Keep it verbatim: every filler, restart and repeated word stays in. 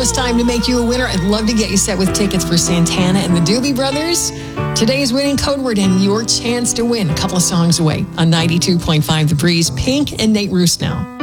it's time to make you a winner. I'd love to get you set with tickets for Santana and the Doobie Brothers. Today's winning code word and your chance to win. A couple of songs away on ninety-two point five The Breeze. Pink and Nate Roos now.